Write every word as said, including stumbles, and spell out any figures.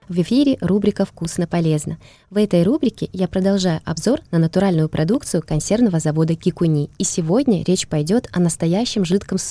В эфире рубрика «Вкусно-полезно». В этой рубрике я продолжаю обзор на натуральную продукцию консервного завода «Кикуни». И сегодня речь пойдет о настоящем жидком